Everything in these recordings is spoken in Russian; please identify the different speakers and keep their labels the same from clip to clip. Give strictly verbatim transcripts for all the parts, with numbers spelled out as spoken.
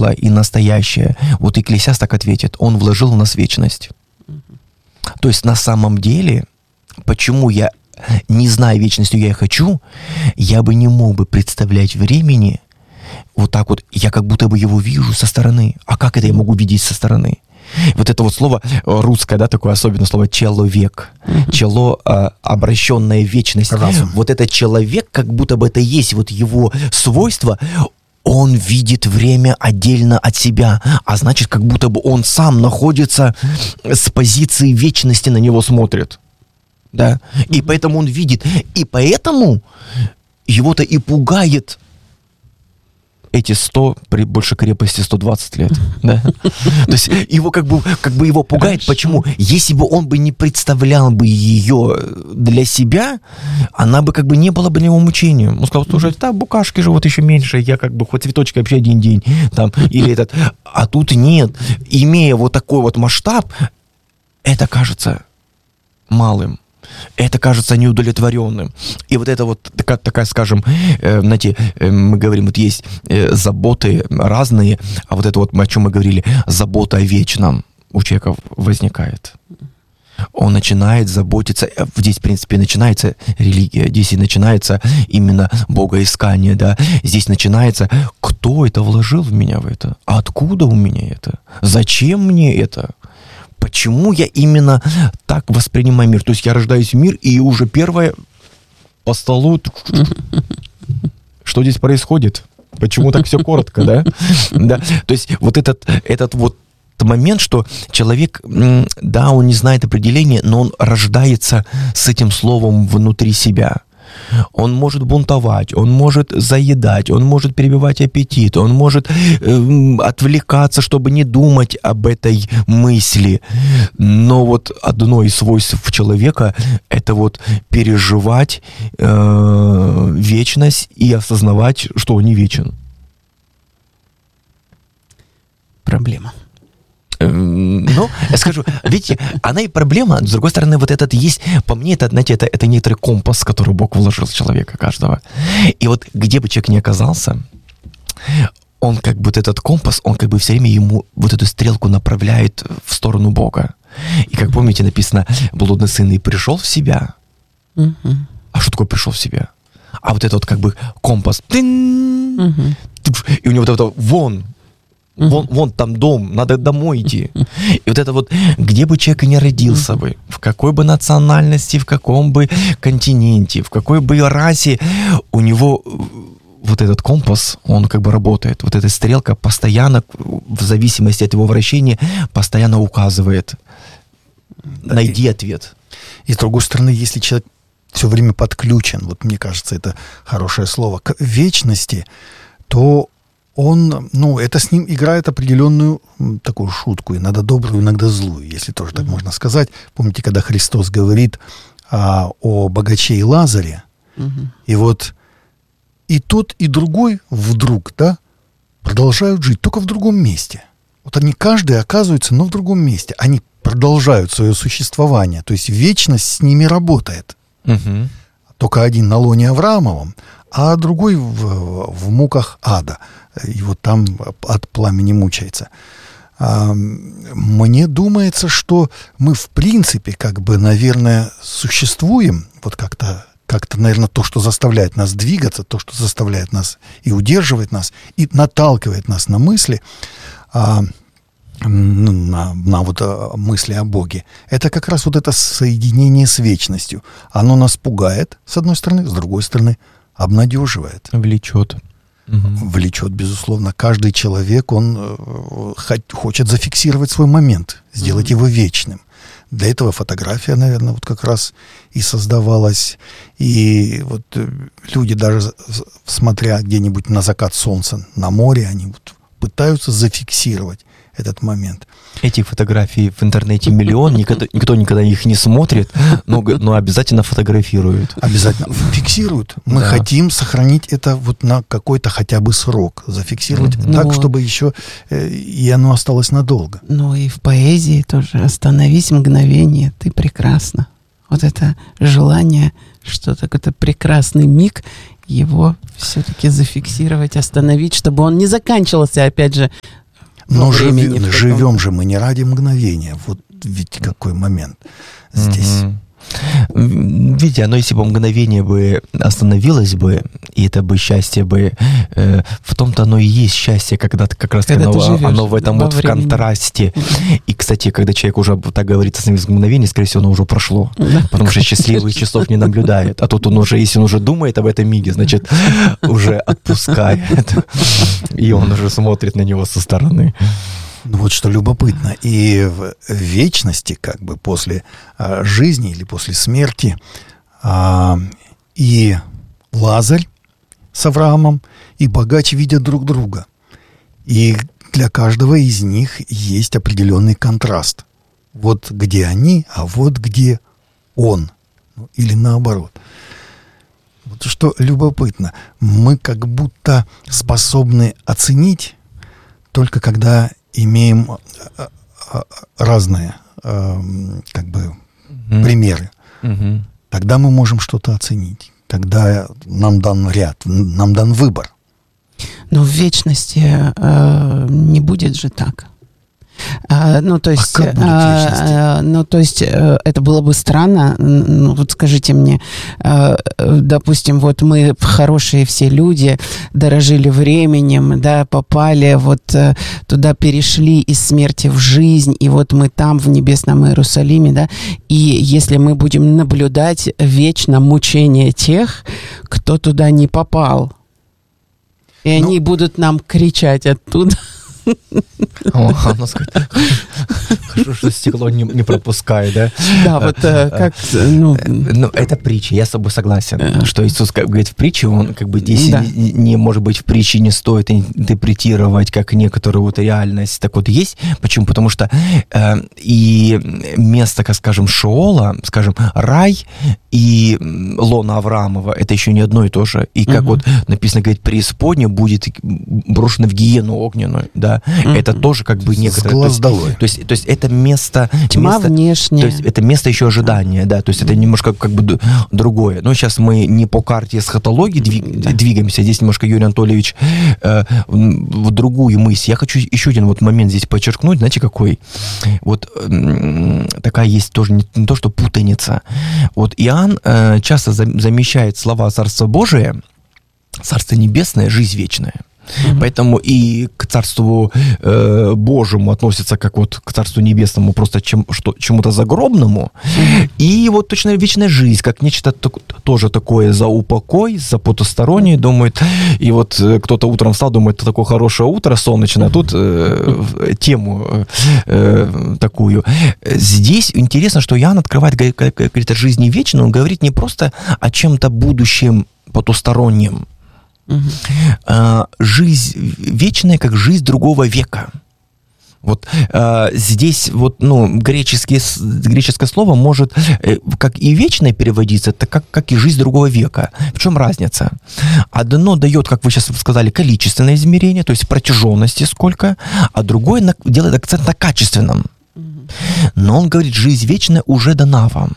Speaker 1: прошлое и настоящее. Вот Экклесиаст так ответит, он вложил в нас вечность. То есть на самом деле, почему я, не зная вечностью, я и хочу, я бы не мог бы представлять времени, вот так вот, я как будто бы его вижу со стороны. А как это я могу видеть со стороны? Вот это вот слово русское, да, такое особенное слово «человек». Mm-hmm. Чело, а, обращенная в вечность. Разум. Вот этот человек, как будто бы это есть вот его свойство, он видит время отдельно от себя, а значит, как будто бы он сам находится с позиции вечности, на него смотрит. Да? И mm-hmm. поэтому он видит. И поэтому его-то и пугает эти сто при большей крепости сто двадцать лет. Да? То есть его как бы, как бы его пугает. Почему? Если бы он бы не представлял бы ее для себя, она бы как бы не была бы для него мучением. Он сказал, слушай, да, букашки живут еще меньше, я как бы хоть цветочки вообще один день. Там, или этот. А тут нет. Имея вот такой вот масштаб, это кажется малым. Это кажется неудовлетворенным. И вот это вот такая, такая скажем, э, знаете, э, мы говорим, вот есть э, заботы разные, а вот это вот, о чем мы говорили, забота о вечном у человека возникает. Он начинает заботиться, здесь, в принципе, начинается религия, здесь и начинается именно богоискание, да, здесь начинается, кто это вложил в меня в это, откуда у меня это, зачем мне это? Почему я именно так воспринимаю мир? То есть я рождаюсь в мир, и уже первое по столу... Что здесь происходит? Почему так все коротко, да? Да. То есть вот этот, этот вот момент, что человек, да, он не знает определения, но он рождается с этим словом внутри себя. Он может бунтовать, он может заедать, он может перебивать аппетит, он может э, отвлекаться, чтобы не думать об этой мысли. Но вот одно из свойств человека — это вот переживать э, вечность и осознавать, что он не вечен.
Speaker 2: Проблема.
Speaker 1: Ну, я скажу, видите, она и проблема, с другой стороны, вот этот есть, по мне, это, знаете, это, это некоторый компас, который Бог вложил в человека каждого. И вот где бы человек ни оказался, он как бы, вот этот компас, он как бы все время ему вот эту стрелку направляет в сторону Бога. И как помните, написано, блудный сын и пришел в себя. Uh-huh. А что такое пришел в себя? А вот это вот как бы компас. Uh-huh. И у него вот это вон, Uh-huh. Вон, вон там дом, надо домой идти. И вот это вот, где бы человек ни родился uh-huh. бы, в какой бы национальности, в каком бы континенте, в какой бы расе, у него вот этот компас, он как бы работает. Вот эта стрелка постоянно, в зависимости от его вращения, постоянно указывает. Да, найди и, ответ.
Speaker 3: И с другой стороны, если человек все время подключен, вот мне кажется, это хорошее слово, к вечности, то он, ну, это с ним играет определенную такую шутку, иногда добрую, иногда злую, если тоже так mm-hmm. можно сказать. Помните, когда Христос говорит а, о богаче и Лазаре, mm-hmm. и вот и тот, и другой вдруг, да, продолжают жить, только в другом месте. Вот они каждый оказываются, но в другом месте. Они продолжают свое существование, то есть вечность с ними работает. Mm-hmm. Только один на лоне Авраамовом, а другой в, в муках ада. И вот там от пламени мучается. А, мне думается, что мы в принципе, как бы, наверное, существуем, вот как-то, как-то, наверное, то, что заставляет нас двигаться, то, что заставляет нас и удерживает нас, и наталкивает нас на мысли, а, на, на вот мысли о Боге, это как раз вот это соединение с вечностью. Оно нас пугает, с одной стороны, с другой стороны, обнадеживает.
Speaker 1: Влечет. Угу.
Speaker 3: Влечет, безусловно. Каждый человек, он э, хочет зафиксировать свой момент, сделать угу. его вечным. Для этого фотография, наверное, вот как раз и создавалась. И вот э, люди, даже смотря где-нибудь на закат солнца на море, они вот пытаются зафиксировать этот момент.
Speaker 1: Этих фотографий в интернете миллион, никто, никто никогда их не смотрит, но, но обязательно фотографируют.
Speaker 3: Обязательно фиксируют. Мы да. хотим сохранить это вот на какой-то хотя бы срок, зафиксировать mm-hmm. так, но... чтобы еще э, и оно осталось надолго.
Speaker 2: Ну и в поэзии тоже «Остановись мгновение, ты прекрасна». Вот это желание, что такой-то прекрасный миг, его все-таки зафиксировать, остановить, чтобы он не заканчивался, опять же,
Speaker 3: Но живи, живем же мы не ради мгновения. Вот ведь какой момент здесь.
Speaker 1: Mm-hmm. Видите, оно если бы мгновение бы остановилось бы, и это бы счастье бы, э, в том-то оно и есть счастье, когда как раз когда оно, оно в этом вот времени. В контрасте. Mm-hmm. И, кстати, когда человек уже так говорит, остановилось мгновение, скорее всего, оно уже прошло. Mm-hmm. Потому что счастливых часов не наблюдает. А тут он уже, если он уже думает об этом миге, значит, уже отпускает. И он уже смотрит на него со стороны.
Speaker 3: Ну вот что любопытно, и в вечности, как бы после а, жизни или после смерти, а, и Лазарь с Авраамом, и богач видят друг друга. И для каждого из них есть определенный контраст. Вот где они, а вот где он. Или наоборот. Вот что любопытно, мы как будто способны оценить только когда имеем разные как бы mm-hmm. примеры. Mm-hmm. Тогда мы можем что-то оценить. Тогда нам дан ряд, нам дан выбор.
Speaker 2: Но в вечности э, не будет же так. А, ну, то есть,
Speaker 3: а как будет
Speaker 2: а, а, ну, то есть, э, это было бы странно. Ну, вот скажите мне, э, допустим, вот мы хорошие все люди, дорожили временем, да, попали вот э, туда, перешли из смерти в жизнь, и вот мы там, в небесном Иерусалиме, да, и если мы будем наблюдать вечно мучение тех, кто туда не попал, и ну, они будут нам кричать оттуда.
Speaker 1: О, оно хорошо, что стекло не, не пропускает, да?
Speaker 2: Да, вот как... Ну,
Speaker 1: ну, это притча, я с тобой согласен, yeah. что Иисус как говорит в притче, он как бы здесь да. не, не, может быть, в притче не стоит интерпретировать как некоторую вот реальность. Так вот есть. Почему? Потому что э, и место, как скажем, Шеола, скажем, рай и лона Авраамова, это еще не одно и то же. И как uh-huh. вот написано, говорит, преисподня будет брошена в гиену огненную, да, mm-hmm. это тоже как бы некоторое... То есть, то, есть, то есть это место...
Speaker 2: Тьма
Speaker 1: место,
Speaker 2: внешняя.
Speaker 1: То есть это место еще ожидания, да, то есть это немножко как бы другое. Но сейчас мы не по карте эсхатологии двиг, да. двигаемся, здесь немножко Юрий Анатольевич э, в другую мысль. Я хочу еще один вот момент здесь подчеркнуть, знаете, какой? Вот э, такая есть тоже не, не то, что путаница. Вот Иоанн э, часто за, замещает слова Царства Божия, Царство Небесное, жизнь вечная. Mm-hmm. Поэтому и к Царству э, Божьему относится как вот к Царству Небесному просто чем, что, чему-то загробному. Mm-hmm. И вот точно вечная жизнь, как нечто так, тоже такое за упокой, за потустороннее, думает. И вот э, кто-то утром встал, думает, это такое хорошее утро солнечное, mm-hmm. тут э, тему э, такую. Здесь интересно, что Иоанн открывает, говорит о жизни вечной, он говорит не просто о чем-то будущем потустороннем, Uh-huh. жизнь вечная, как жизнь другого века. Вот э, здесь вот, ну, греческие, греческое слово может э, как и вечное переводиться, так как, как и жизнь другого века. В чем разница? Одно дает, как вы сейчас сказали, количественное измерение, то есть протяженности сколько, а другое на, делает акцент на качественном. Uh-huh. Но он говорит, жизнь вечная уже дана вам.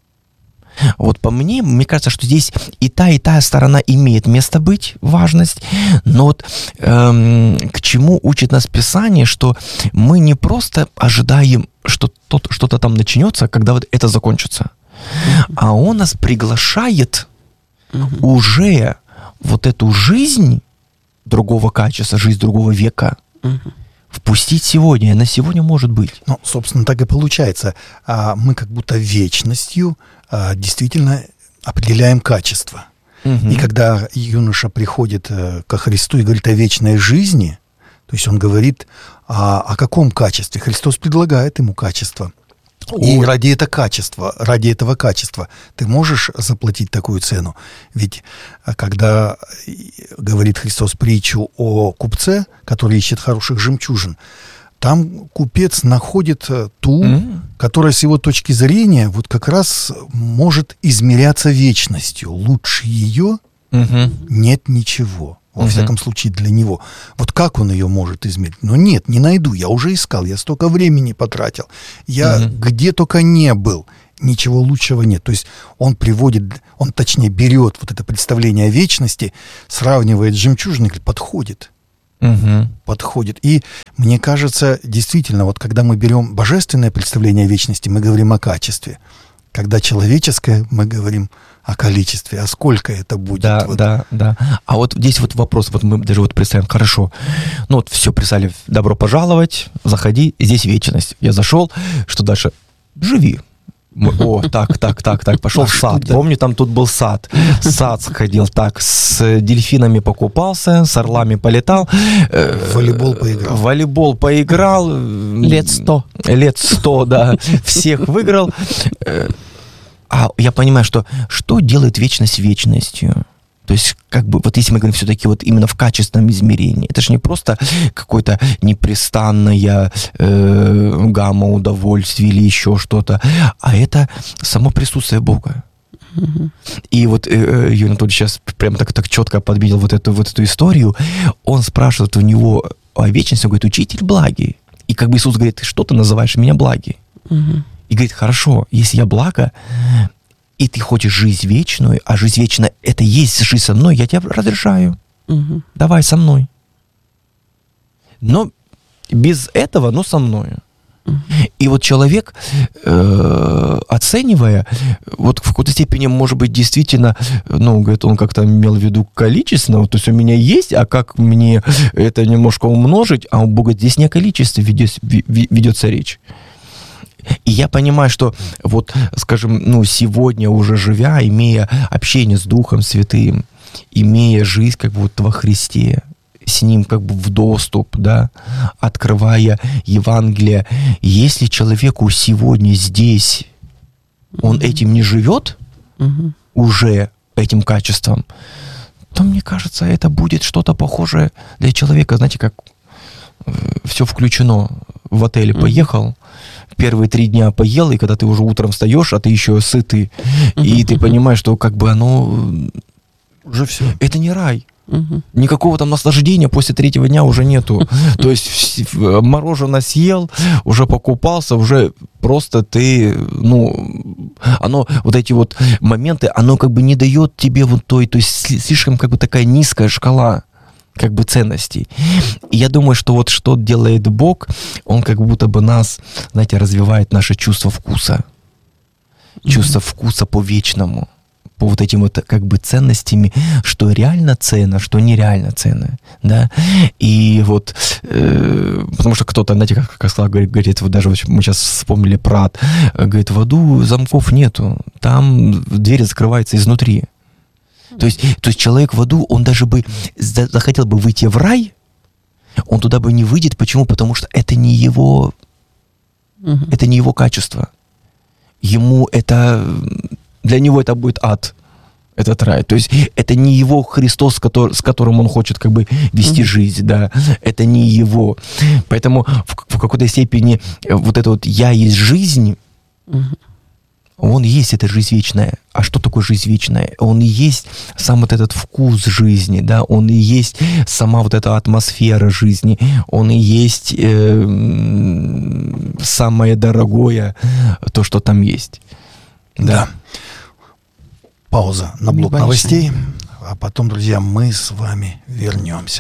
Speaker 1: Вот по мне, мне кажется, что здесь и та, и та сторона имеет место быть, важность, но вот эм, к чему учит нас Писание, что мы не просто ожидаем, что тот, что-то там начнется, когда вот это закончится, mm-hmm. а Он нас приглашает mm-hmm. уже вот эту жизнь другого качества, жизнь другого века mm-hmm. впустить сегодня, на сегодня может быть.
Speaker 3: Ну, собственно, так и получается. Мы как будто вечностью действительно определяем качество. Угу. И когда юноша приходит ко Христу и говорит о вечной жизни, то есть он говорит о, о каком качестве? Христос предлагает ему качество. И ради этого качества, ради этого качества ты можешь заплатить такую цену. Ведь когда говорит Христос притчу о купце, который ищет хороших жемчужин, там купец находит ту, mm-hmm. которая с его точки зрения вот как раз может измеряться вечностью. Лучше ее mm-hmm. нет ничего. Во mm-hmm. всяком случае для него. Вот как он ее может измерить? Ну нет, не найду. Я уже искал, я столько времени потратил. Я mm-hmm. где только не был. ничего лучшего нет. То есть он приводит, он точнее берет вот это представление о вечности, сравнивает с жемчужиной, говорит, подходит.
Speaker 1: Угу.
Speaker 3: Подходит. И мне кажется, действительно, вот когда мы берем божественное представление о вечности, мы говорим о качестве. Когда человеческое, мы говорим о количестве, а сколько это будет.
Speaker 1: Да,
Speaker 3: вот.
Speaker 1: да, да. А вот здесь вот вопрос, вот мы даже вот представим, хорошо, ну вот все, прислали, добро пожаловать, заходи, здесь вечность. Я зашел, что дальше? Живи. О, так, так, так, так, пошел в сад. Помню, там тут был сад. Сад сходил, так, с дельфинами покупался, с орлами полетал.
Speaker 3: В волейбол поиграл.
Speaker 1: В волейбол поиграл.
Speaker 2: Лет сто.
Speaker 1: Лет сто, да. Всех выиграл. А я понимаю, что что делает вечность вечностью? То есть, как бы, вот если мы говорим все-таки вот именно в качественном измерении, это же не просто какое-то непрестанная э, гамма удовольствий или еще что-то, а это само присутствие Бога. Mm-hmm. И вот э, Юрий Анатольевич сейчас прямо так, так четко подметил вот эту, вот эту историю. Он спрашивает у него о вечности, он говорит, учитель благий. И как бы Иисус говорит, что ты называешь меня благий? Mm-hmm. И говорит, хорошо, если я благо, и ты хочешь жизнь вечную, а жизнь вечная — это есть жизнь со мной, я тебя разрешаю. Угу. Давай со мной. Но без этого, но со мной. Угу. И вот человек, э, оценивая, вот в какой-то степени, может быть, действительно, ну, говорит, он как-то имел в виду количественно, то есть у меня есть, а как мне это немножко умножить, а у Бога здесь не о количестве ведется, ведется речь. И я понимаю, что вот, скажем, ну, сегодня уже живя, имея общение с Духом Святым, имея жизнь как бы вот во Христе, с Ним как бы в доступ, да, открывая Евангелие, если человеку сегодня здесь, он этим не живет, mm-hmm. уже этим качеством, то, мне кажется, это будет что-то похожее для человека, знаете, как все включено, в отеле mm-hmm. поехал, первые три дня поел, и когда ты уже утром встаешь, а ты еще сытый, uh-huh, и ты uh-huh. понимаешь, что как бы оно...
Speaker 3: Уже все.
Speaker 1: Это не рай. Uh-huh. Никакого там наслаждения после третьего дня уже нету. То есть мороженое съел, уже покупался, уже просто ты, ну, оно, вот эти вот моменты, оно как бы не дает тебе вот той, то есть слишком как бы такая низкая шкала как бы ценностей. И я думаю, что вот что делает Бог, Он как будто бы нас, знаете, развивает наше чувство вкуса. Mm-hmm. Чувство вкуса по вечному. По вот этим вот как бы ценностями, что реально ценно, что нереально ценно. Да? И вот, э, потому что кто-то, знаете, как, как сказал, говорит, говорит, вот даже мы сейчас вспомнили про ад, говорит, в аду замков нету, там дверь закрывается изнутри. То есть, то есть человек в аду, он даже бы захотел бы выйти в рай, он туда бы не выйдет. Почему? Потому что это не его, uh-huh. это не его качество. Ему это, для него это будет ад, этот рай. То есть это не его Христос, который, с которым он хочет как бы вести uh-huh. жизнь, да. Это не его. Поэтому в, в какой-то степени вот это вот «я есть жизнь», uh-huh. Он и есть эта жизнь вечная. А что такое жизнь вечная? Он и есть сам вот этот вкус жизни, да, он и есть сама вот эта атмосфера жизни, он и есть э, самое дорогое, то, что там есть. Да.
Speaker 3: да. Пауза на блок Небольшая. новостей, а потом, друзья, мы с вами вернемся.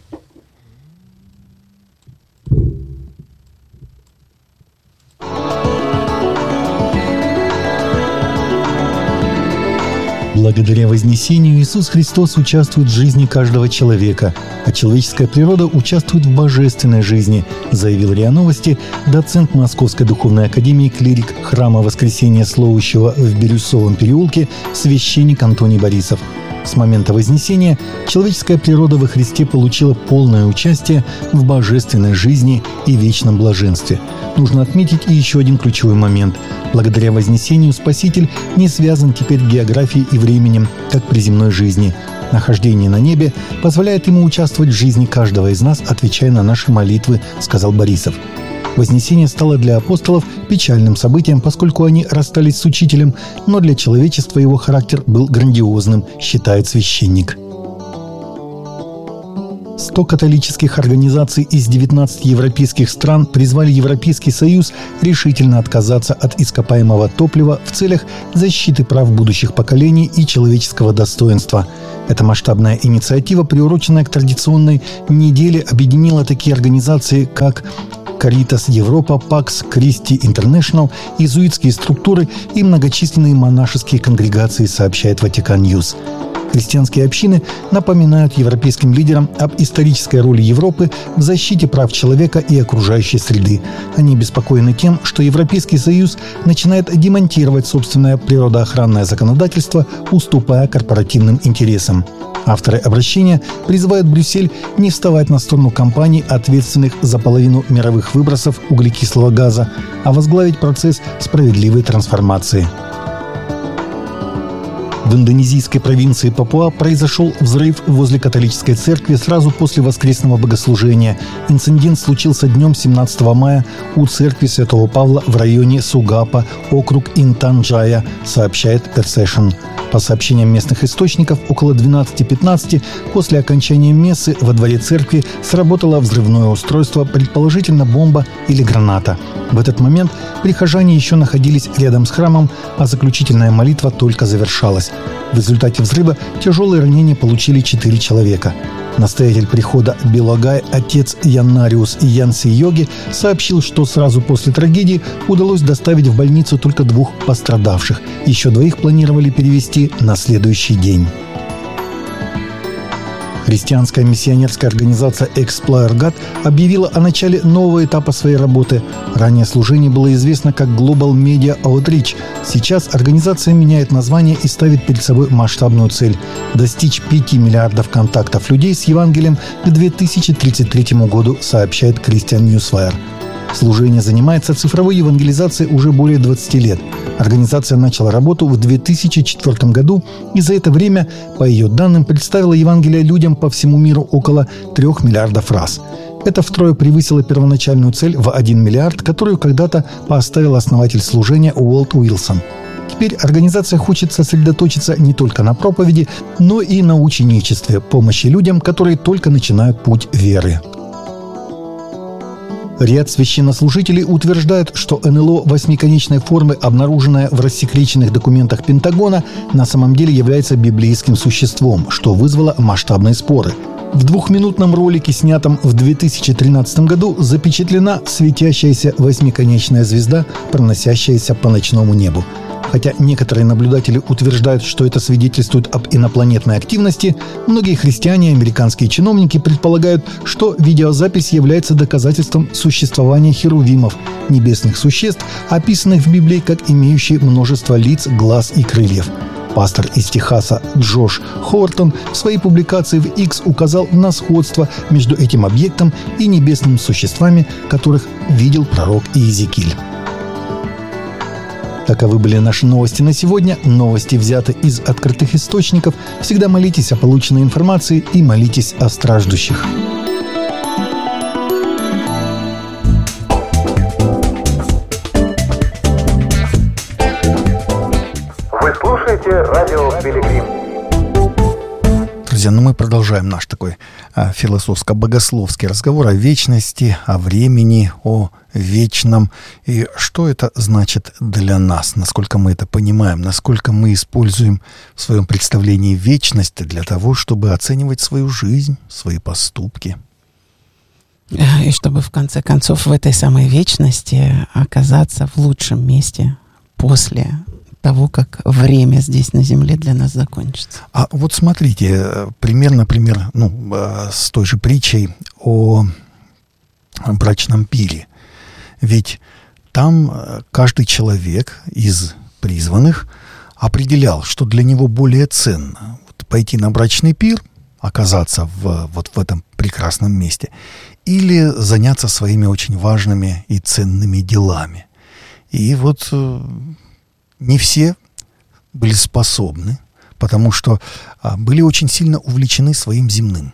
Speaker 4: Благодаря Вознесению Иисус Христос участвует в жизни каждого человека, а человеческая природа участвует в божественной жизни, заявил РИА Новости доцент Московской духовной академии, клирик Храма Воскресения Словущего в Бирюсовом переулке, священник Антоний Борисов. С момента Вознесения человеческая природа во Христе получила полное участие в божественной жизни и вечном блаженстве. Нужно отметить и еще один ключевой момент. Благодаря Вознесению Спаситель не связан теперь географией и временем, как при земной жизни. Нахождение на небе позволяет ему участвовать в жизни каждого из нас, отвечая на наши молитвы, сказал Борисов. Вознесение стало для апостолов печальным событием, поскольку они расстались с учителем, но для человечества его характер был грандиозным, считает священник. сто католических организаций из девятнадцати европейских стран призвали Европейский Союз решительно отказаться от ископаемого топлива в целях защиты прав будущих поколений и человеческого достоинства. Эта масштабная инициатива, приуроченная к традиционной неделе, объединила такие организации, как Caritas Европа, Pax Christi International, иезуитские структуры и многочисленные монашеские конгрегации, сообщает Ватикан Ньюс. Христианские общины напоминают европейским лидерам об исторической роли Европы в защите прав человека и окружающей среды. Они обеспокоены тем, что Европейский Союз начинает демонтировать собственное природоохранное законодательство, уступая корпоративным интересам. Авторы обращения призывают Брюссель не вставать на сторону компаний, ответственных за половину мировых выбросов углекислого газа, а возглавить процесс справедливой трансформации. В индонезийской провинции Папуа произошел взрыв возле католической церкви сразу после воскресного богослужения. Инцидент случился днем семнадцатого мая у церкви Святого Павла в районе Сугапа, округ Интан-Джая, сообщает Персешн. По сообщениям местных источников, около двенадцати пятнадцати после окончания мессы во дворе церкви сработало взрывное устройство, предположительно бомба или граната. В этот момент прихожане еще находились рядом с храмом, а заключительная молитва только завершалась. В результате взрыва тяжелые ранения получили четыре человека. Настоятель прихода Белогай, отец Яннариус и Янси Йоги, сообщил, что сразу после трагедии удалось доставить в больницу только двух пострадавших. Еще двоих планировали перевести на следующий день. Христианская миссионерская организация Explorer объявила о начале нового этапа своей работы. Ранее служение было известно как Global Media Outreach. Сейчас организация меняет название и ставит перед собой масштабную цель – достичь пяти миллиардов контактов людей с Евангелием к две тысячи тридцать третьему году, сообщает Christian Newswire. Служение занимается цифровой евангелизацией уже более двадцати лет. Организация начала работу в две тысячи четвёртом году и за это время, по ее данным, представила Евангелие людям по всему миру около трех миллиардов раз. Это втрое превысило первоначальную цель в один миллиард, которую когда-то поставил основатель служения Уолт Уилсон. Теперь организация хочет сосредоточиться не только на проповеди, но и на ученичестве, помощи людям, которые только начинают путь веры. Ряд священнослужителей утверждают, что эн эл о восьмиконечной формы, обнаруженное в рассекреченных документах Пентагона, на самом деле является библейским существом, что вызвало масштабные споры. В двухминутном ролике, снятом в две тысячи тринадцатом году, запечатлена светящаяся восьмиконечная звезда, проносящаяся по ночному небу. Хотя некоторые наблюдатели утверждают, что это свидетельствует об инопланетной активности, многие христиане и американские чиновники предполагают, что видеозапись является доказательством существования херувимов, небесных существ, описанных в Библии как имеющие множество лиц, глаз и крыльев. Пастор из Техаса Джош Хортон в своей публикации в X указал на сходство между этим объектом и небесными существами, которых видел пророк Иезекииль. Таковы были наши новости на сегодня. Новости взяты из открытых источников. Всегда молитесь о полученной информации и молитесь о страждущих.
Speaker 5: Вы слушаете радио Пилигрим.
Speaker 3: Друзья, ну мы продолжаем наш такой а, философско-богословский разговор о вечности, о времени, о вечном. И что это значит для нас, насколько мы это понимаем, насколько мы используем в своем представлении вечность для того, чтобы оценивать свою жизнь, свои поступки.
Speaker 2: И чтобы в конце концов в этой самой вечности оказаться в лучшем месте после того, как время здесь на земле для нас закончится.
Speaker 3: А вот смотрите, пример, например, ну, с той же притчей о брачном пире. Ведь там каждый человек из призванных определял, что для него более ценно вот пойти на брачный пир, оказаться в, вот в этом прекрасном месте, или заняться своими очень важными и ценными делами. И вот не все были способны, потому что а, были очень сильно увлечены своим земным.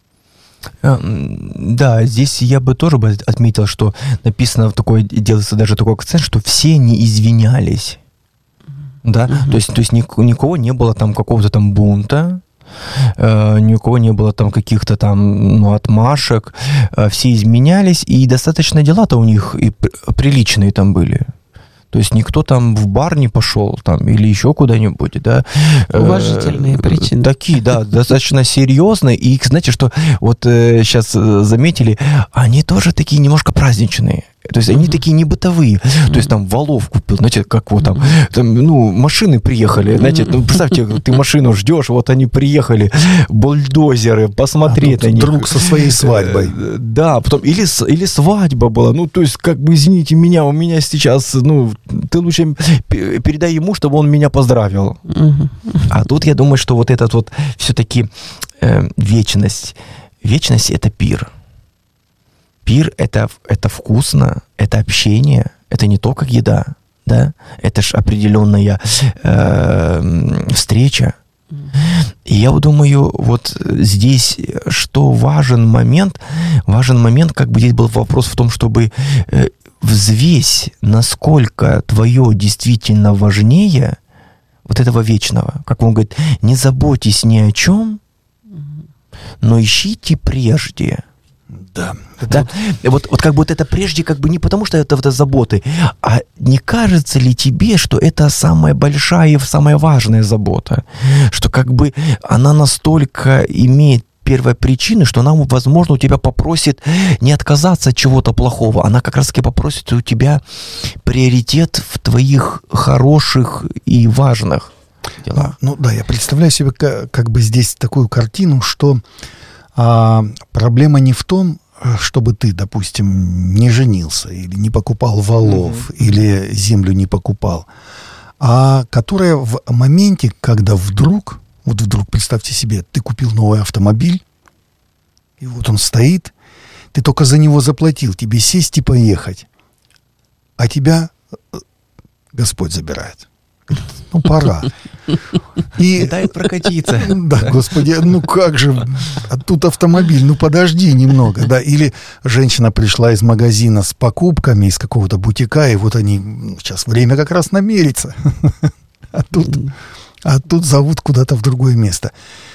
Speaker 1: Да, здесь я бы тоже бы отметил, что написано такое, делается даже такой акцент, что все не извинялись. Да, uh-huh. то есть, то есть ник- никого не было там какого-то там бунта, э, ни у кого не было там каких-то там ну, отмашек, э, все изменялись, и достаточно дела-то у них и приличные там были. То есть никто там в бар не пошел там, или еще куда-нибудь, да.
Speaker 2: Уважительные причины.
Speaker 1: Такие, да, достаточно серьезные. И, знаете, что вот э, сейчас заметили, они тоже такие немножко праздничные. То есть они mm-hmm. такие не бытовые. Mm-hmm. То есть там валов купил, знаете, как вот там, там ну, машины приехали, знаете, ну, представьте, ты машину ждешь, вот они приехали, бульдозеры, посмотреть
Speaker 3: а
Speaker 1: на них.
Speaker 3: Друг со своей свадьбой.
Speaker 1: Да, потом или, или свадьба была, ну, то есть, как бы, извините меня, у меня сейчас, ну, ты лучше передай ему, чтобы он меня поздравил. Mm-hmm. А тут я думаю, что вот этот вот все-таки э, вечность, вечность — это пир. Пир это, — это вкусно, это общение, это не только еда, да, это ж определенная э, встреча. И я думаю, вот здесь что важен момент, важен момент, как бы здесь был вопрос в том, чтобы э, взвесь, насколько твое действительно важнее вот этого вечного. Как он говорит, не заботьтесь ни о чем, но ищите прежде.
Speaker 3: Да.
Speaker 1: Да? Вот... Вот, вот как бы вот это прежде, как бы не потому, что это, это заботы, а не кажется ли тебе, что это самая большая и самая важная забота? Что как бы она настолько имеет первопричины, что она, возможно, у тебя попросит не отказаться от чего-то плохого, она как раз-таки попросит у тебя приоритет в твоих хороших и важных делах.
Speaker 3: Ну, ну да, я представляю себе как, как бы здесь такую картину, что а, проблема не в том, чтобы ты, допустим, не женился или не покупал валов, mm-hmm. или землю не покупал, а которая в моменте, когда вдруг, вот вдруг, представьте себе, ты купил новый автомобиль, и вот он стоит, ты только за него заплатил, тебе сесть и поехать, а тебя Господь забирает. Ну, пора.
Speaker 1: И дай прокатиться.
Speaker 3: Да, Господи, ну как же, а тут автомобиль, ну подожди немного, да, или женщина пришла из магазина с покупками из какого-то бутика, и вот они, сейчас время как раз намерится, а тут, а тут зовут куда-то в другое место.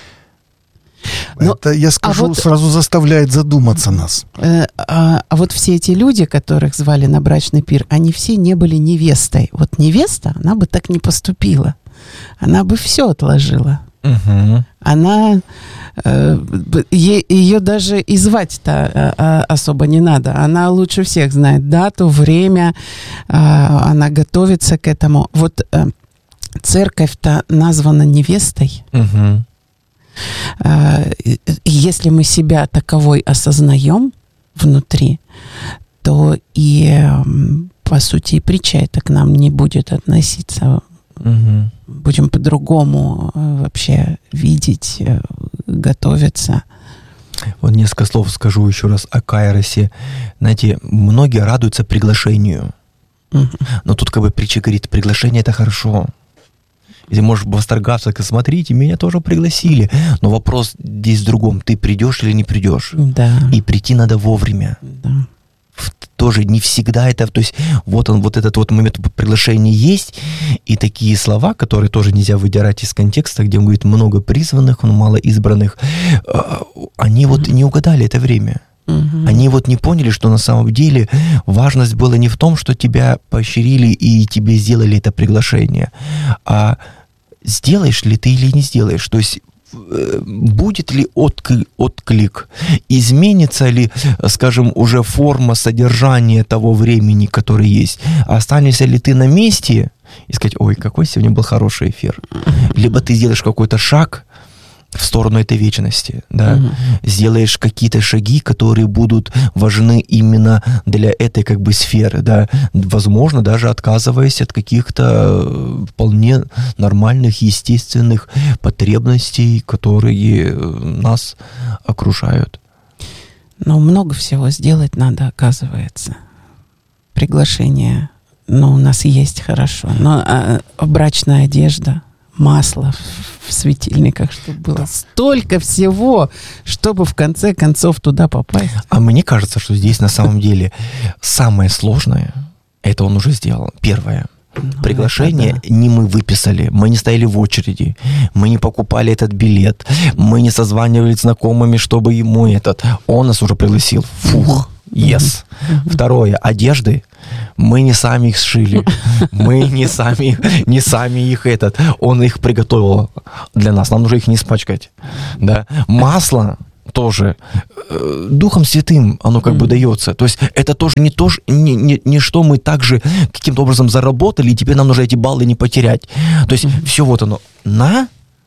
Speaker 3: Но, это, я скажу, а вот, сразу заставляет задуматься нас.
Speaker 2: Э, а, а вот все эти люди, которых звали на брачный пир, они все не были невестой. Вот невеста, она бы так не поступила. Она бы все отложила. Угу. Она... Э, е, ее даже и звать-то э, особо не надо. Она лучше всех знает дату, время. Э, она готовится к этому. Вот э, церковь-то названа невестой. Угу. Если мы себя таковой осознаем внутри, то и, по сути, и притча это к нам не будет относиться. Угу. Будем по-другому вообще видеть, готовиться.
Speaker 1: Вот несколько слов скажу еще раз о кайросе. Знаете, многие радуются приглашению. Угу. Но тут как бы притча говорит, приглашение — это хорошо. И ты можешь восторгаться, как, смотрите, меня тоже пригласили. Но вопрос здесь в другом. Ты придешь или не придешь?
Speaker 2: Да.
Speaker 1: И прийти надо вовремя.
Speaker 2: Да.
Speaker 1: Тоже не всегда это... То есть вот он, вот этот вот момент приглашения есть. И такие слова, которые тоже нельзя выдирать из контекста, где он говорит много призванных, но мало избранных, они вот не угадали это время. Uh-huh. Они вот не поняли, что на самом деле важность была не в том, что тебя поощрили и тебе сделали это приглашение, а сделаешь ли ты или не сделаешь. То есть будет ли отклик, отклик, изменится ли, скажем, уже форма содержания того времени, которое есть, останешься ли ты на месте и сказать, ой, какой сегодня был хороший эфир, либо ты сделаешь какой-то шаг в сторону этой вечности, да, угу. сделаешь какие-то шаги, которые будут важны именно для этой как бы сферы, да, возможно, даже отказываясь от каких-то вполне нормальных, естественных потребностей, которые нас окружают.
Speaker 2: Но много всего сделать надо, оказывается. Приглашение, ну, у нас есть хорошо, но а, брачная одежда, масло в светильниках, чтобы было да. столько всего, чтобы в конце концов туда попасть.
Speaker 1: А мне кажется, что здесь на самом деле самое сложное, это он уже сделал. Первое. Приглашение
Speaker 2: да.
Speaker 1: не мы выписали, мы не стояли в очереди, мы не покупали этот билет, мы не созванивались с знакомыми, чтобы ему этот... Он нас уже пригласил. Фух, yes. Второе, одежды. Мы не сами их сшили, мы не сами, не сами их этот... Он их приготовил для нас, нам нужно их не испачкать. Да? Масло тоже э, Духом Святым оно как mm-hmm. бы дается. То есть это тоже не то, не, не, не что мы также каким-то образом заработали, и теперь нам нужно эти баллы не потерять. То есть mm-hmm. все вот оно. На,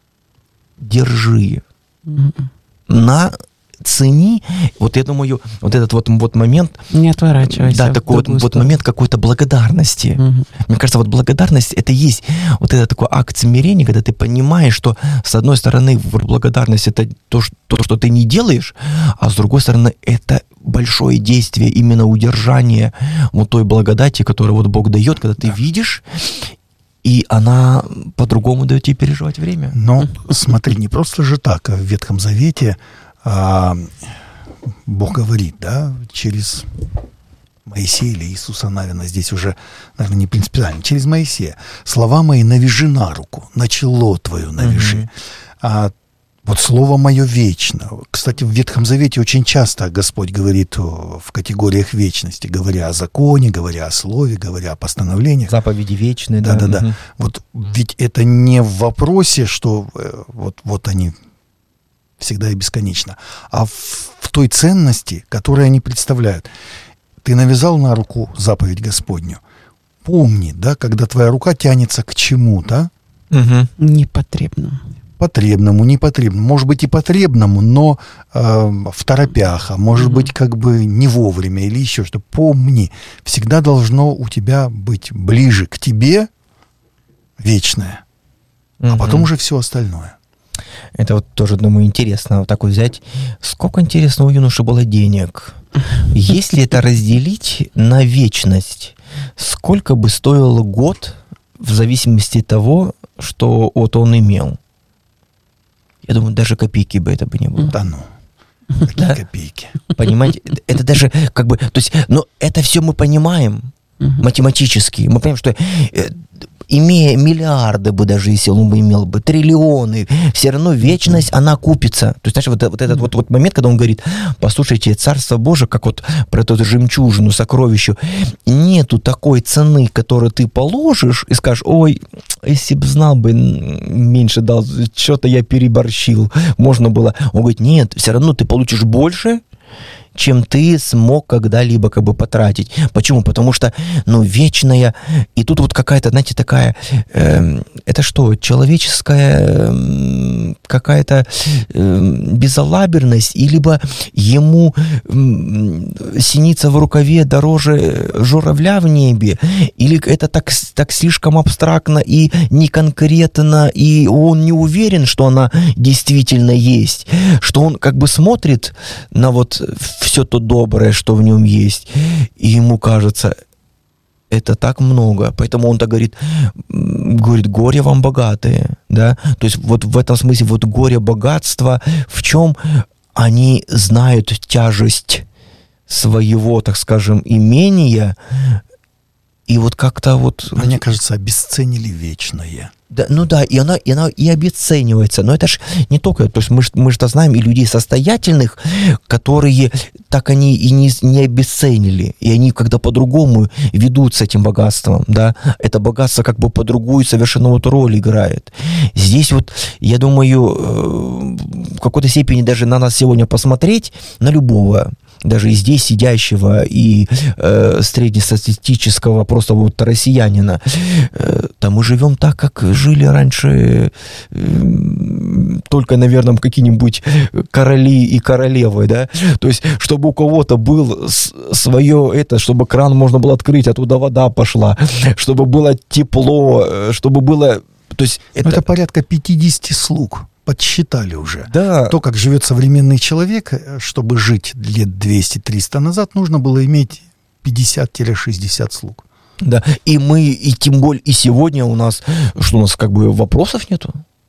Speaker 1: держи. Mm-hmm. На, цени. Вот я думаю, вот этот вот, вот момент...
Speaker 2: Не отворачивайся.
Speaker 1: Да, такой вот, вот момент какой-то благодарности. Угу. Мне кажется, вот благодарность, это есть вот это такой акт смирения, когда ты понимаешь, что с одной стороны благодарность это то, что, то, что ты не делаешь, а с другой стороны это большое действие именно удержания вот той благодати, которую вот Бог дает, когда ты да. видишь, и она по-другому дает тебе переживать время.
Speaker 3: Но смотри, не просто же так, в Ветхом Завете А, Бог говорит, да, через Моисея или Иисуса Навина, здесь уже, наверное, не принципиально, через Моисея. Слова мои навяжи на руку, на чело твое навяжи. Mm-hmm. А, вот слово мое вечно. Кстати, в Ветхом Завете очень часто Господь говорит в категориях вечности, говоря о законе, говоря о слове, говоря о постановлениях.
Speaker 1: Заповеди вечные, да.
Speaker 3: Да-да-да. Mm-hmm. Вот ведь это не в вопросе, что вот, вот они... всегда и бесконечно, а в, в той ценности, которую они представляют. Ты навязал на руку заповедь Господню. Помни, да, когда твоя рука тянется к чему-то.
Speaker 2: Угу. Непотребному.
Speaker 3: Потребному, непотребному. Может быть и потребному, но э, в торопях, а может угу. быть как бы не вовремя или еще что. Помни, всегда должно у тебя быть ближе к тебе вечное, угу. а потом уже все остальное.
Speaker 1: Это вот тоже, думаю, интересно вот так вот взять. Сколько, интересно, у юноши было денег? Если это разделить на вечность, сколько бы стоил год в зависимости от того, что вот он имел? Я думаю, даже копейки бы это бы не было.
Speaker 3: Да ну, какие да? копейки?
Speaker 1: Понимаете? Это даже как бы... То есть, но это все мы понимаем математически. Мы понимаем, что... имея миллиарды бы даже, если он бы имел бы, триллионы, все равно вечность, она купится. То есть, знаешь, вот, вот этот вот, вот момент, когда он говорит, послушайте, Царство Божие, как вот про эту жемчужину, сокровищу, нету такой цены, которую ты положишь и скажешь, ой, если бы знал бы, меньше дал, что-то я переборщил, можно было. Он говорит, нет, все равно ты получишь больше, чем ты смог когда-либо как бы потратить. Почему? Потому что, ну, вечная, и тут вот какая-то, знаете, такая, э, это что, человеческая э, какая-то э, безалаберность, и либо ему э, синица в рукаве дороже журавля в небе, или это так, так слишком абстрактно и не конкретно, и он не уверен, что она действительно есть, что он как бы смотрит на вот все то доброе, что в нем есть, и ему кажется, это так много. Поэтому он так говорит, говорит, горе вам богатые, да, то есть вот в этом смысле вот горе богатства, в чем они знают тяжесть своего, так скажем, имения, и вот как-то вот...
Speaker 3: Мне кажется, обесценили вечное.
Speaker 1: Да, ну да, и она, и она и обесценивается. Но это ж не только... То есть мы, мы же знаем и людей состоятельных, которые так они и не, не обесценили. И они когда по-другому ведут с этим богатством, да. Это богатство как бы по другую совершенно вот роль играет. Здесь вот, я думаю, в какой-то степени даже на нас сегодня посмотреть, на любого, даже и здесь сидящего, и э, среднестатистического просто вот россиянина, э, да мы живем так, как жили раньше э, только, наверное, какие-нибудь короли и королевы, да, то есть, чтобы у кого-то был свое это, чтобы кран можно было открыть, оттуда вода пошла, чтобы было тепло, чтобы было, то есть...
Speaker 3: Это, это порядка пятьдесят слуг. Подсчитали уже.
Speaker 1: Да.
Speaker 3: То, как живет современный человек, чтобы жить лет двести-триста назад, нужно было иметь пятьдесят-шестьдесят слуг.
Speaker 1: Да, и мы, и тем более, и сегодня у нас, что у нас как бы вопросов нету.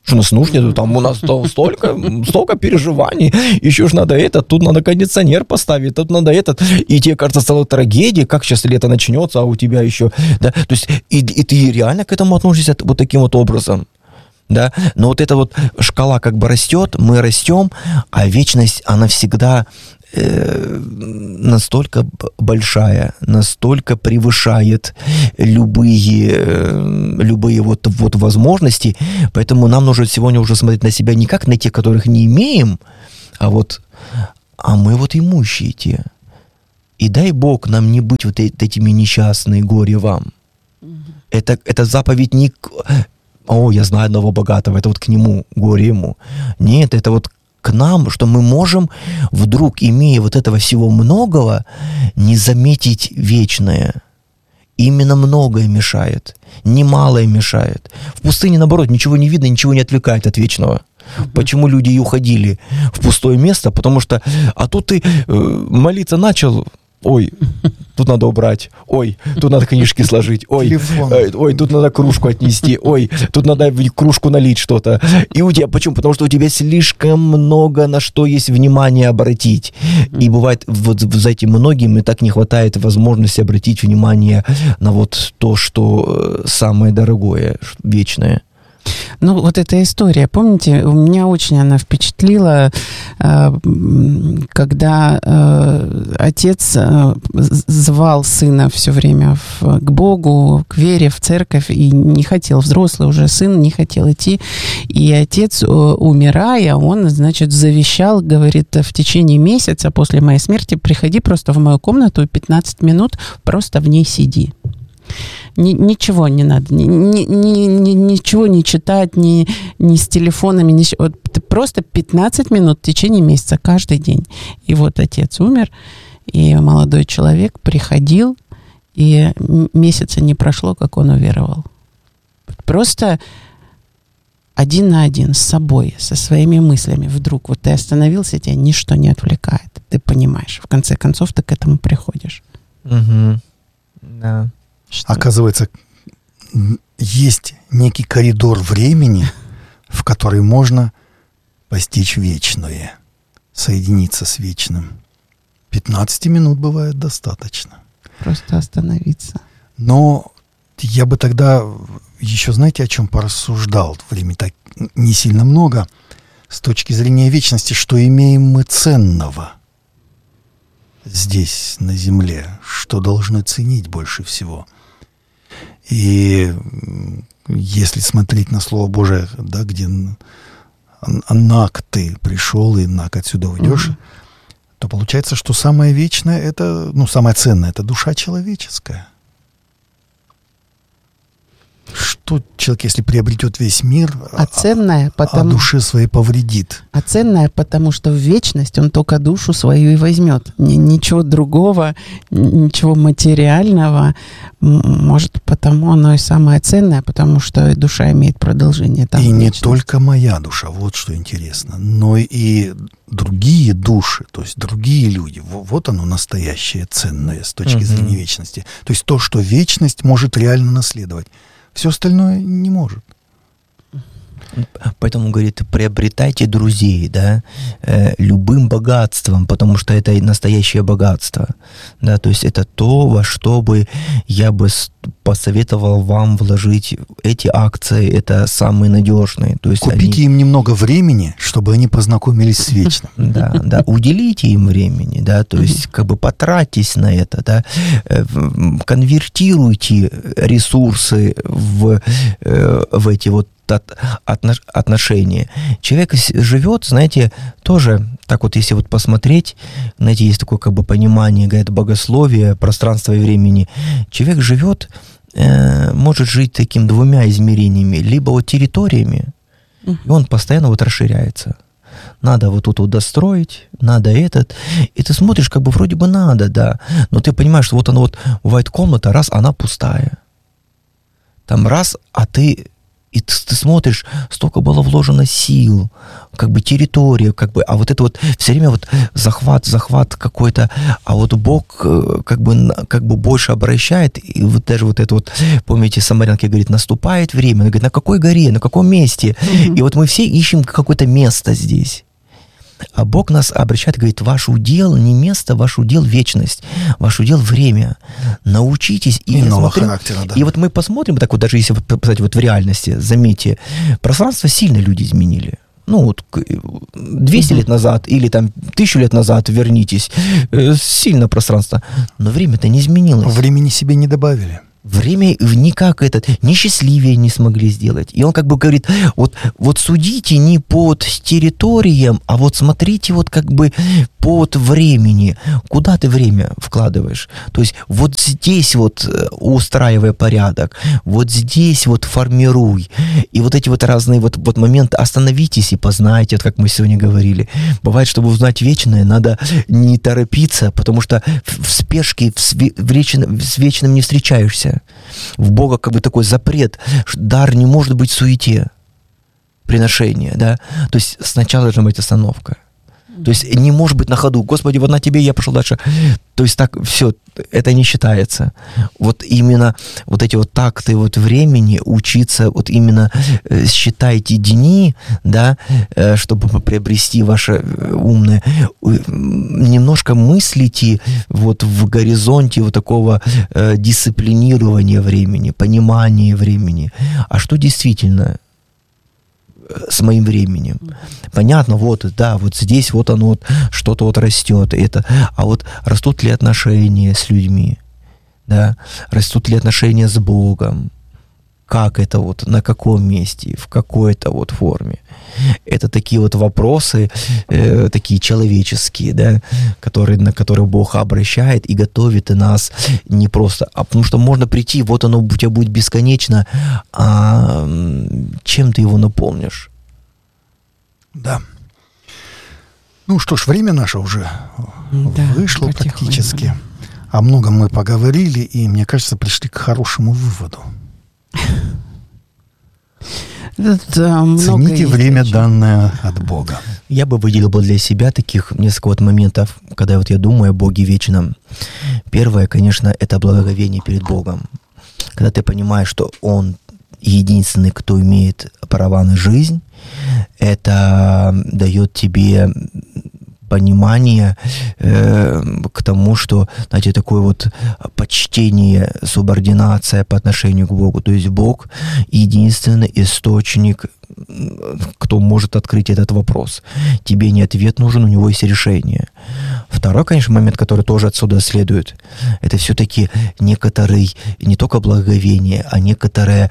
Speaker 1: Что у нас нужно нету? Там у нас столько, столько переживаний. Еще ж надо это, тут надо кондиционер поставить, тут надо этот. И тебе кажется, стала трагедия, как сейчас лето начнется, а у тебя еще... Да? То есть и, и ты реально к этому относишься вот таким вот образом. Да? Но вот эта вот шкала как бы растет, мы растем, а вечность, она всегда... настолько большая, настолько превышает любые, любые вот, вот возможности, поэтому нам нужно сегодня уже смотреть на себя не как на тех, которых не имеем, а вот, а мы вот имущие те. И дай Бог нам не быть вот этими несчастными, горе вам. Это, это заповедь не к... О, я знаю одного богатого, это вот к нему, горе ему. Нет, это вот к нам, что мы можем вдруг, имея вот этого всего многого, не заметить вечное. Именно многое мешает, немалое мешает. В пустыне, наоборот, ничего не видно, ничего не отвлекает от вечного. Uh-huh. Почему люди и уходили в пустое место? Потому что, а тут ты э, молиться начал, ой, тут надо убрать, ой, тут надо книжки сложить, ой, э, ой, тут надо кружку отнести, ой, тут надо в кружку налить что-то. И у тебя, почему? Потому что у тебя слишком много на что есть внимание обратить. И бывает, вот за этим многим и так не хватает возможности обратить внимание на вот то, что самое дорогое, вечное.
Speaker 2: Ну, вот эта история, помните, у меня очень она впечатлила, когда отец звал сына все время в, к Богу, к вере, в церковь, и не хотел, взрослый уже сын не хотел идти, и отец, умирая, он, значит, завещал, говорит, в течение месяца после моей смерти приходи просто в мою комнату, пятнадцать минут просто в ней сиди. Ни, ничего не надо, ни, ни, ни, ни, ничего не читать, ни, ни с телефонами, ни, вот просто пятнадцать минут в течение месяца каждый день. И вот отец умер, и молодой человек приходил, и месяца не прошло, как он уверовал. Просто один на один с собой, со своими мыслями. Вдруг вот ты остановился, тебя ничто не отвлекает. Ты понимаешь, в конце концов ты к этому приходишь.
Speaker 1: Угу. Да.
Speaker 3: Что? Оказывается, есть некий коридор времени, в который можно постичь вечное, соединиться с вечным. пятнадцать минут бывает достаточно.
Speaker 2: Просто остановиться.
Speaker 3: Но я бы тогда еще, знаете, о чем порассуждал? Времени так не сильно много. С точки зрения вечности, что имеем мы ценного здесь, на земле, что должны ценить больше всего. И если смотреть на Слово Божие, да, где «нак ты пришел, и нак отсюда уйдешь», mm-hmm. то получается, что самое вечное, это, ну, самое ценное, это душа человеческая. Что человек, если приобретет весь мир,
Speaker 2: а, ценное, потому...
Speaker 3: а душе своей повредит?
Speaker 2: А ценное, потому что в вечность он только душу свою и возьмет. Ничего другого, ничего материального. Может, потому оно и самое ценное, потому что душа имеет продолжение. Там
Speaker 3: и не только моя душа, вот что интересно, но и другие души, то есть другие люди. Вот оно настоящее ценное с точки mm-hmm. зрения вечности. То есть то, что вечность может реально наследовать. Все остальное не может.
Speaker 1: Поэтому, говорит, приобретайте друзей, да, э, любым богатством, потому что это настоящее богатство, да, то есть это то, во что бы я бы посоветовал вам вложить эти акции, это самые надежные. То есть
Speaker 3: купите они... им немного времени, чтобы они познакомились с вечным.
Speaker 1: Да, да, уделите им времени, да, то есть как бы потратьтесь на это, да, конвертируйте ресурсы в, в эти вот отношения. Человек живет, знаете, тоже, так вот, если вот посмотреть, знаете, есть такое как бы понимание, говорят, богословие, пространства и времени. Человек живет, э, может жить таким двумя измерениями, либо вот территориями, uh-huh. и он постоянно вот расширяется. Надо вот тут вот достроить, надо этот. И ты смотришь, как бы вроде бы надо, да, но ты понимаешь, что вот она вот, бывает комната, раз, она пустая. Там раз, а ты И ты, ты смотришь, столько было вложено сил, как бы территория, как бы, а вот это вот все время вот захват, захват какой-то, а вот Бог как бы, как бы больше обращает, и вот даже вот это вот, помните, самарянка говорит, наступает время, она говорит, на какой горе, на каком месте, mm-hmm. и вот мы все ищем какое-то место здесь. А Бог нас обращает и говорит, ваш удел не место, ваш удел вечность, ваш удел время. Научитесь. И,
Speaker 3: иного характера, да.
Speaker 1: И вот мы посмотрим, так вот, даже если посмотреть вот в реальности, заметьте, пространство сильно люди изменили. Ну, вот двести угу. лет назад или там тысячу лет назад вернитесь, сильно пространство. Но время-то не изменилось.
Speaker 3: Времени себе не добавили.
Speaker 1: Время никак этот, ни счастливее не смогли сделать. И он как бы говорит, вот, вот судите не под территориям, а вот смотрите вот как бы под времени. Куда ты время вкладываешь? То есть вот здесь вот устраивай порядок, вот здесь вот формируй. И вот эти вот разные вот, вот моменты, остановитесь и познайте, вот как мы сегодня говорили. Бывает, чтобы узнать вечное, надо не торопиться, потому что в спешке в све- в вечном, с вечным не встречаешься. В Бога как бы такой запрет. Дар не может быть в суете. Приношение, да. То есть сначала должна быть остановка. То есть не может быть на ходу. Господи, вот на тебе я пошел дальше. То есть так все, это не считается. Вот именно вот эти вот такты вот времени, учиться вот именно э, считайте дни, да, э, чтобы приобрести ваше умное, э, немножко мыслите вот в горизонте вот такого э, дисциплинирования времени, понимания времени. А что действительно с моим временем? Понятно, вот, да, вот здесь вот оно, вот, что-то вот растет, это, а вот растут ли отношения с людьми, да, растут ли отношения с Богом, как это вот, на каком месте, в какой-то вот форме. Это такие вот вопросы, э, такие человеческие, да, которые, на которые Бог обращает и готовит и нас не просто, а потому что можно прийти, вот оно у тебя будет бесконечно, а чем ты его наполнишь?
Speaker 3: Да. Ну что ж, время наше уже да, вышло практически. О многом мы поговорили, и, мне кажется, пришли к хорошему выводу.
Speaker 2: Да,
Speaker 3: цените время, очень. Данное от Бога.
Speaker 1: Я бы выделил бы для себя таких несколько вот моментов, когда вот я думаю о Боге вечном. Первое, конечно, это благоговение перед Богом. Когда ты понимаешь, что Он единственный, кто имеет права на жизнь, это дает тебе понимание э, к тому, что, знаете, такое вот почтение, субординация по отношению к Богу. То есть Бог единственный источник, кто может открыть этот вопрос. Тебе не ответ нужен, у него есть решение. Второй, конечно, момент, который тоже отсюда следует, это все-таки некоторый, не только благоговение, а некоторое,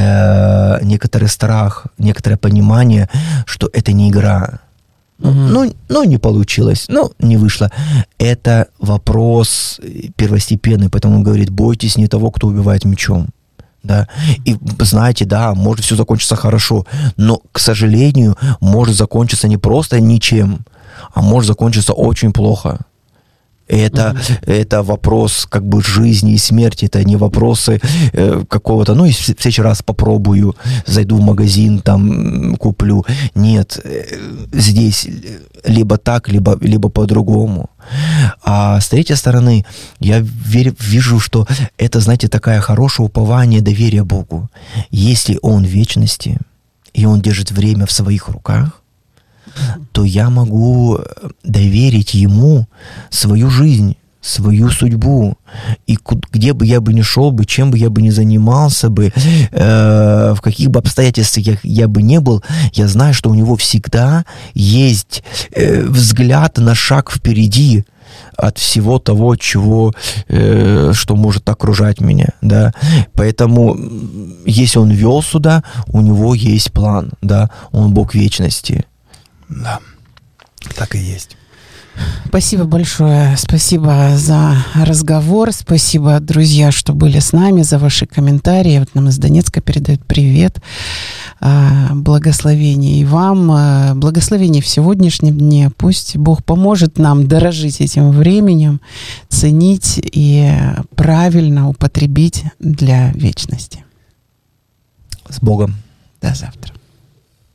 Speaker 1: э, некоторый страх, некоторое понимание, что это не игра. Uh-huh. Ну, ну, не получилось, ну, не вышло. Это вопрос первостепенный, поэтому он говорит, бойтесь не того, кто убивает мечом. Да? И знаете, да, может все закончиться хорошо, но, к сожалению, может закончиться не просто ничем, а может закончиться очень плохо. Это, uh-huh. это вопрос как бы жизни и смерти, это не вопросы э, какого-то, ну, и в следующий раз попробую, зайду в магазин, там, куплю. Нет, э, здесь либо так, либо, либо по-другому. А с третьей стороны, я верю, вижу, что это, знаете, такое хорошее упование, доверие Богу. Если Он в вечности, и Он держит время в своих руках, то я могу доверить Ему свою жизнь, свою судьбу. И где бы я бы ни шел бы, чем бы я бы ни занимался бы, э, в каких бы обстоятельствах я, я бы не был, я знаю, что у Него всегда есть э, взгляд на шаг впереди от всего того, чего, э, что может окружать меня, да. Поэтому, если Он вел сюда, у Него есть план, да. Он Бог вечности.
Speaker 3: Да, так и есть.
Speaker 2: Спасибо большое. Спасибо за разговор. Спасибо, друзья, что были с нами, за ваши комментарии. Вот нам из Донецка передают привет. Благословение и вам. Благословение в сегодняшнем дне. Пусть Бог поможет нам дорожить этим временем, ценить и правильно употребить для вечности.
Speaker 1: С Богом.
Speaker 2: До завтра.